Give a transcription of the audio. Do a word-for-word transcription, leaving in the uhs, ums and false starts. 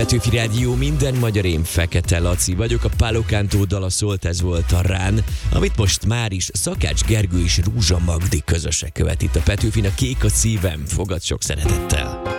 Petőfi Rádió, minden magyar, én Fekete Laci vagyok. A Paolo Kántó dala szólt, ez volt a Rán, amit most már is Szakács Gergő és Rúzsa Magdi közösen követ itt a Petőfin. A Kék a szívem, fogad sok szeretettel.